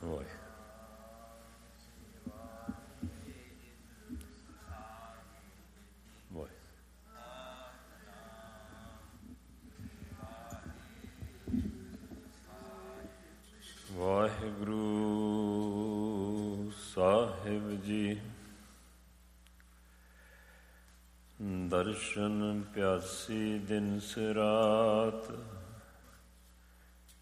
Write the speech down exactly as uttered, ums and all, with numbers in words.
ਵਾਹਿ ਵਾਹਿ ਵਾਹਿਗੁਰੂ ਸਾਹਿਬ ਜੀ। ਦਰਸ਼ਨ ਪਿਆਸੀ ਦਿਨ ਸਿਰਾਤ,